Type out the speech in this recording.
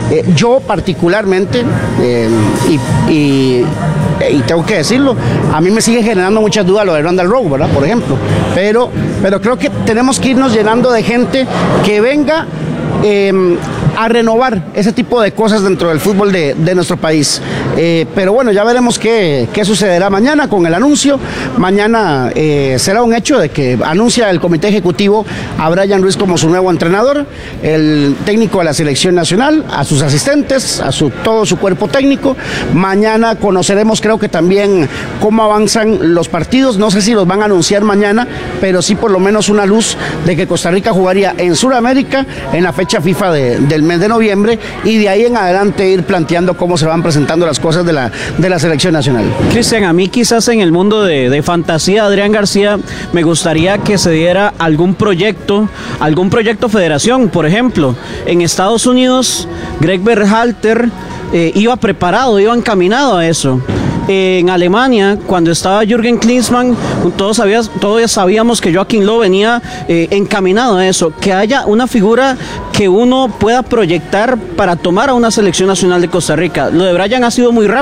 Yo particularmente, y tengo que decirlo, a mí me sigue generando muchas dudas lo de Randall Rowe, ¿verdad? Por ejemplo, pero creo que tenemos que irnos llenando de gente que venga a renovar ese tipo de cosas dentro del fútbol de nuestro país. Pero bueno, ya veremos qué sucederá mañana con el anuncio. Mañana será un hecho de que anuncia el comité ejecutivo a Brian Ruiz como su nuevo entrenador, el técnico de la selección nacional, a sus asistentes, todo su cuerpo técnico. Mañana conoceremos, creo que también, cómo avanzan los partidos. No sé si los van a anunciar mañana, pero sí por lo menos una luz de que Costa Rica jugaría en Sudamérica en la fecha FIFA del mes de noviembre, y de ahí en adelante ir planteando cómo se van presentando las cosas de la selección nacional. Cristian, a mí quizás en el mundo de fantasía, Adrián García, me gustaría que se diera algún proyecto federación. Por ejemplo, en Estados Unidos, Greg Berhalter iba preparado, iba encaminado a eso. En Alemania, cuando estaba Jürgen Klinsmann, todos sabíamos que Joachim Löw venía encaminado a eso, que haya una figura que uno pueda proyectar para tomar a una selección nacional de Costa Rica. Lo de Brian ha sido muy rápido.